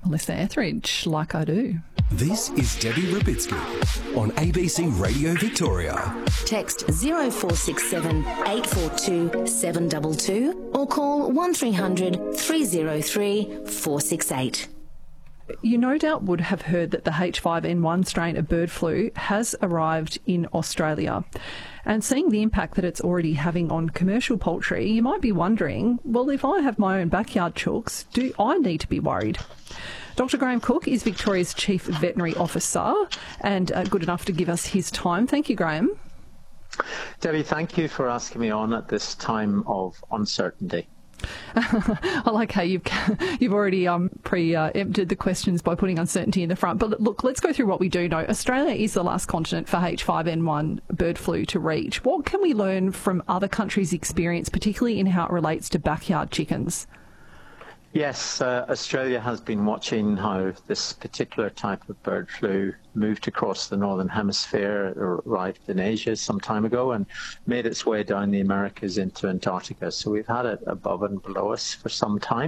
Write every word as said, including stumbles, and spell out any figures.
Melissa Etheridge, like I do. This is Debbie Rubitsky on A B C Radio Victoria. Text zero four six seven eight four two seven two two or call one three hundred three oh three four six eight. You no doubt would have heard that the H five N one strain of bird flu has arrived in Australia. And seeing the impact that it's already having on commercial poultry, you might be wondering, well, if I have my own backyard chooks, do I need to be worried? Doctor Graham Cook is Victoria's Chief Veterinary Officer and uh, good enough to give us his time. Thank you, Graham. Debbie, thank you for asking me on at this time of uncertainty. I like how you've you've already um, pre-empted the questions by putting uncertainty in the front. But look, let's go through what we do know. Australia is the last continent for H five N one bird flu to reach. What can we learn from other countries' experience, particularly in how it relates to backyard chickens? Yes, uh, Australia has been watching how this particular type of bird flu moved across the Northern Hemisphere, arrived in Asia some time ago and made its way down the Americas into Antarctica. So we've had it above and below us for some time.